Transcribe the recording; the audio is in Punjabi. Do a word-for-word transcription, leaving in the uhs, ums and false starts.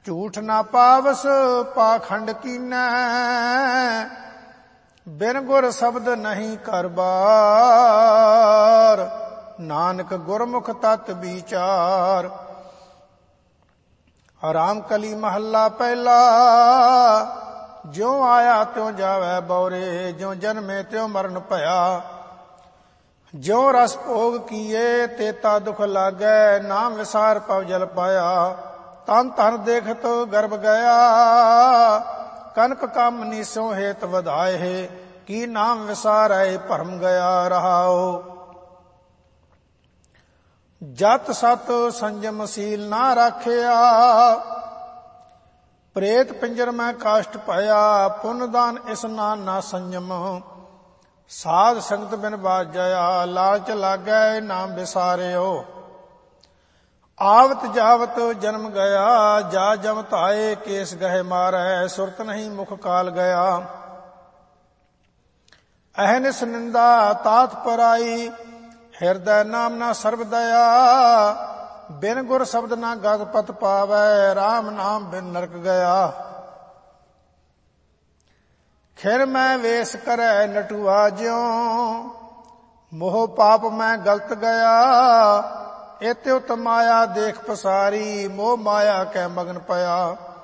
ਝੂਠ ਨਾ ਪਾਵਸ ਪਾਖੰਡ ਕੀਨੈ, ਬਿਨ ਗੁਰ ਸ਼ਬਦ ਨਹੀਂ ਕਰ ਬਾਰ, ਨਾਨਕ ਗੁਰਮੁਖ ਤਤ ਵਿਚਾਰ। ਰਾਮ ਕਲੀ ਮਹੱਲਾ ਪਹਿਲਾ, ਜਿਉ ਆਇਆ ਤਿਉ ਜਾਵੈ ਬੌਰੇ, ਜਿਉ ਜਨਮੇ ਤਿਉ ਮਰਨ ਭਇਆ। ਜਿਉ ਰਸ ਭੋਗ ਕੀਏ ਤੇਤਾ ਦੁਖ ਲਾਗੈ, ਨਾਮ ਵਿਸਾਰ ਪਵ ਜਲ ਪਾਇਆ। ਤਨ ਧਨ ਦੇਖਤ ਗਰਭ ਗਿਆ, ਕਨਕ ਕੰਮ ਨੀਸੋ ਹੇਤ ਵਧਾਏ, ਕੀ ਨਾਮ ਵਿਸਾਰੈ ਭਰਮ ਗਿਆ ਰਹਾਓ। ਜਤ ਸਤ ਸੰਜਮ ਸੀਲ ਨਾ ਰਾਖਿਆ, ਪ੍ਰੇਤ ਪਿੰਜਰ ਮੈਂ ਕਾਸ਼ਟ ਪਾਇਆ। ਪੁੰਨ ਦਾਨ ਇਸਨਾਨ ਨਾ ਸੰਜਮ, ਸਾਧ ਸੰਗਤ ਬਿਨ ਬਾਜਿਆ। ਲਾਲਚ ਲਾਗੈ ਨਾਮ ਵਿਸਾਰਿਓ, ਆਵਤ ਜਾਵਤ ਜਨਮ ਗਿਆ। ਜਾ ਜਮ ਧਾਏ ਕੇਸ ਗਹਿ ਮਾਰੈ, ਸੁਰਤ ਨਹੀਂ ਮੁਖ ਕਾਲ ਗਿਆ। ਅਹਨਿਸ ਨਿੰਦਾ ਤਾਤ ਪਰਾਈ, ਹਿਰਦੈ ਨਾਮ ਨਾ ਸਰਬ ਦਇਆ। ਬਿਨ ਗੁਰ ਸ਼ਬਦ ਨਾ ਗਤ ਪਤ ਪਾਵੈ, ਰਾਮ ਨਾਮ ਬਿਨ ਨਰਕ ਗਿਆ। ਖਿਰ ਮੈਂ ਵੇਸ ਕਰੈ ਨਟੂਆ ਜਿਉ, ਮੋਹ ਪਾਪ ਮੈਂ ਗਲਤ ਗਿਆ। ਇਤਿ ਉਤ ਮਾਇਆ ਦੇਖ ਪਸਾਰੀ, ਮੋਹ ਮਾਇਆ ਕੈ ਮਗਨ ਪਿਆ।